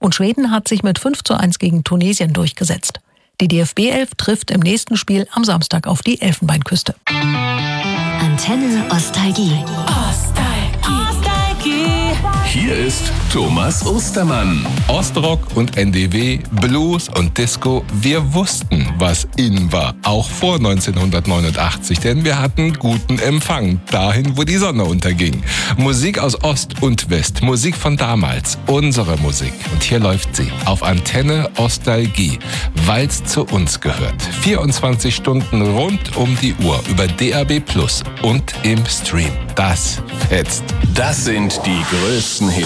Und Schweden hat sich mit 5:1 gegen Tunesien durchgesetzt. Die DFB-Elf trifft im nächsten Spiel am Samstag auf die Elfenbeinküste. Antenne Ostalgie. Hier ist Thomas Ostermann. Ostrock und NDW, Blues und Disco, wir wussten, was in war, auch vor 1989, denn wir hatten guten Empfang, dahin, wo die Sonne unterging. Musik aus Ost und West, Musik von damals, unsere Musik. Und hier läuft sie auf Antenne Ostalgie, weil's zu uns gehört. 24 Stunden rund um die Uhr über DAB+ und im Stream. Das fetzt. Das sind die größten Hits